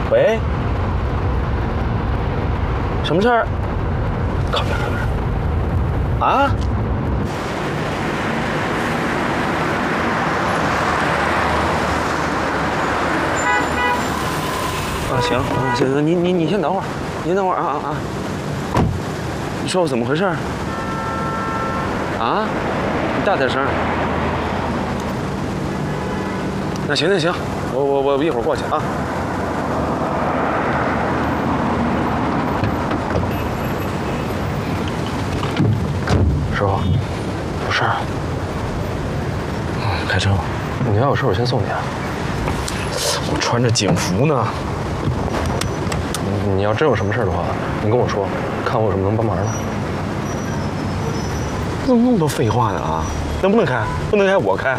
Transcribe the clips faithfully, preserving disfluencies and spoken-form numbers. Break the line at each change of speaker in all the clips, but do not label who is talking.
喂，什么事儿？靠边，靠边。啊？啊，行，啊，行行，你你你先等会儿，你先等会儿啊啊啊！你说我怎么回事？啊？你大点声。那行那行，我我我一会儿过去啊。师傅，有事儿。嗯，开车吧。你要有事我先送你啊。我穿着警服呢。你你要真有什么事的话，你跟我说，看我有什么能帮忙的。怎么那么多废话呢啊？能不能开？不能开我开。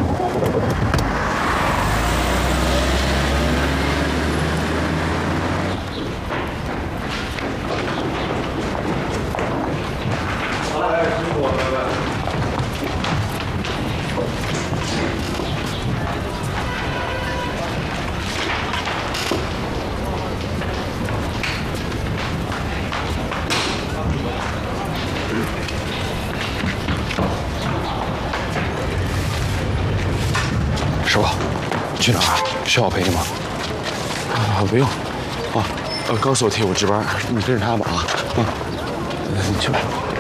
师傅，去哪儿？需要我陪你吗？啊，不用。啊，呃，高锁替我值班，你跟着他吧啊。啊，你去吧。